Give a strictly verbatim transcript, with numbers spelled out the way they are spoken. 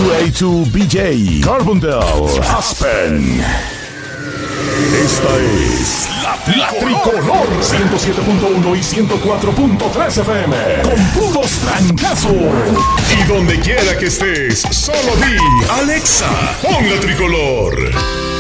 A to B J, Carbondale, Aspen. Esta es La, la Tricolor ciento siete punto uno y ciento cuatro punto tres F M con puros trancazos. Y donde quiera que estés, solo di Alexa, pon La Tricolor.